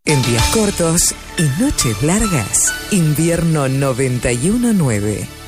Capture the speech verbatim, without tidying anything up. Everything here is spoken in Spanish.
En días cortos y noches largas, invierno noventa y uno nueve.